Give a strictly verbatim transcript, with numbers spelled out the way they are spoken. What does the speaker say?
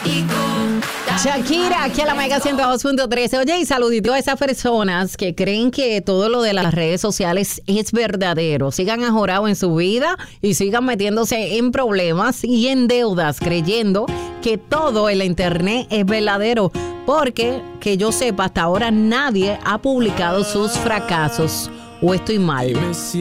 Shakira, aquí a la Mega ciento dos punto tres. Oye, y saludito a esas personas que creen que todo lo de las redes sociales es verdadero. Sigan ajorados en su vida y sigan metiéndose en problemas y en deudas, creyendo que todo en la internet es verdadero. Porque, que yo sepa, hasta ahora nadie ha publicado sus fracasos. ¿O estoy mal?